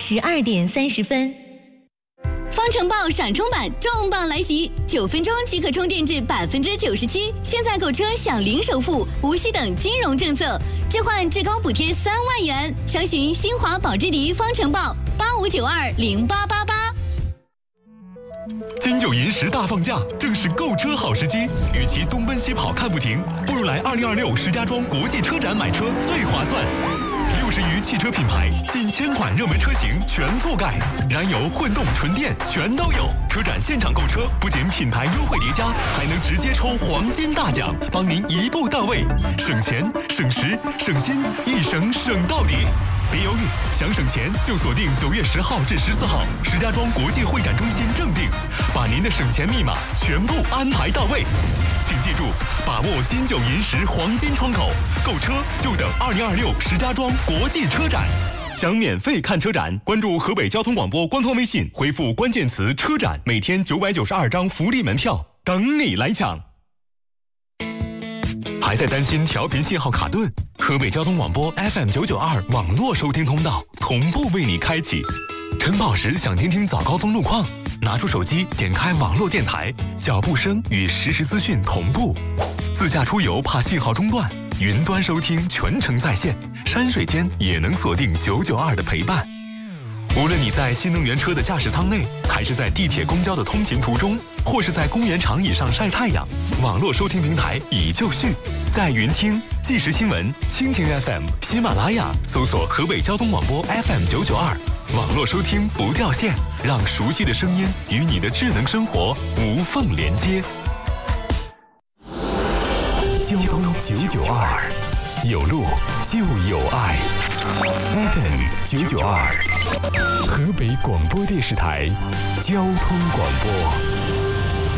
12:30。 方程豹闪充版重磅来袭，9分钟即可充电至97%，现在购车享零首付、无息等金融政策，置换至高补贴3万元。详询新华保之迪方程豹85920888。 金九银10大放假，正是购车好时机。与其东奔西跑看不停，不如来2026石家庄国际车展买车最划算。60余汽车品牌，近1000款热门车型全覆盖，燃油、混动、纯电全都有。车展现场购车，不仅品牌优惠叠加，还能直接抽黄金大奖，帮您一步到位，省钱、省时、省心，一省省到底。别犹豫，想省钱就锁定9月10号至14号，石家庄国际会展中心正定，把您的省钱密码全部安排到位。请记住，把握金九银10黄金窗口，购车就等2026石家庄国际车展。想免费看车展，关注河北交通广播官方微信，回复关键词“车展”，每天992张福利门票等你来抢。还在担心调频信号卡顿？河北交通广播 FM992 网络收听通道同步为你开启。晨跑时想听听早高峰路况，拿出手机点开网络电台，脚步声与实时资讯同步。自驾出游怕信号中断，云端收听全程在线，山水间也能锁定992的陪伴。无论你在新能源车的驾驶舱内，还是在地铁公交的通勤途中，或是在公园长椅上晒太阳，网络收听平台已就绪，在云听、即时新闻、蜻蜓 FM、喜马拉雅搜索河北交通广播 FM992，网络收听不掉线，让熟悉的声音与你的智能生活无缝连接。交通992，有路就有爱。FM992，河北广播电视台交通广播。